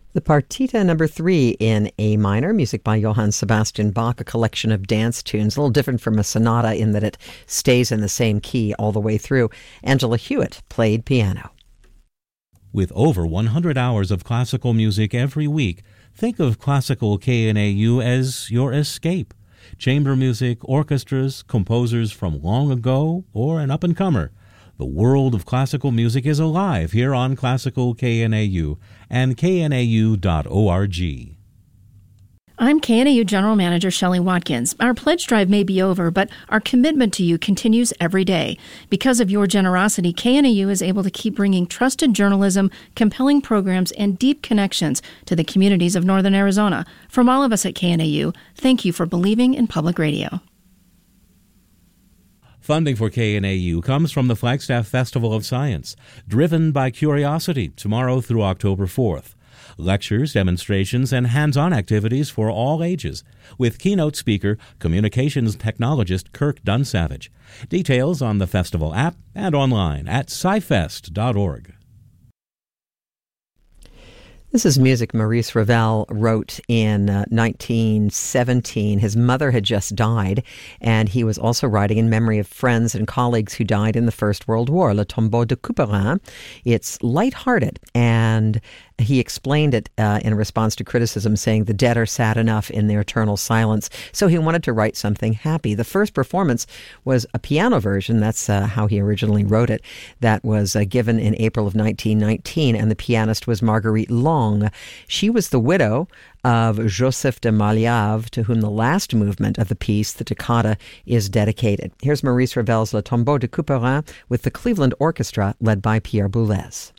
The Partita number 3 in A minor, music by Johann Sebastian Bach, a collection of dance tunes, a little different from a sonata in that it stays in the same key all the way through. Angela Hewitt played piano. With over 100 hours of classical music every week, think of classical KNAU as your escape. Chamber music, orchestras, composers from long ago, or an up-and-comer. The world of classical music is alive here on Classical KNAU and knau.org. I'm KNAU General Manager Shelley Watkins. Our pledge drive may be over, but our commitment to you continues every day. Because of your generosity, KNAU is able to keep bringing trusted journalism, compelling programs, and deep connections to the communities of Northern Arizona. From all of us at KNAU, thank you for believing in public radio. Funding for KNAU comes from the Flagstaff Festival of Science, driven by curiosity, tomorrow through October 4th. Lectures, demonstrations, and hands-on activities for all ages, with keynote speaker, communications technologist Kirk Dunsavage. Details on the festival app and online at scifest.org. This is music Maurice Ravel wrote in 1917. His mother had just died, and he was also writing in memory of friends and colleagues who died in the First World War, Le Tombeau de Couperin. It's lighthearted, and he explained it in response to criticism, saying the dead are sad enough in their eternal silence. So he wanted to write something happy. The first performance was a piano version. That's how he originally wrote it. That was given in April of 1919, and the pianist was Marguerite Long. She was the widow of Joseph de Maliave, to whom the last movement of the piece, the toccata, is dedicated. Here's Maurice Ravel's Le Tombeau de Couperin with the Cleveland Orchestra, led by Pierre Boulez.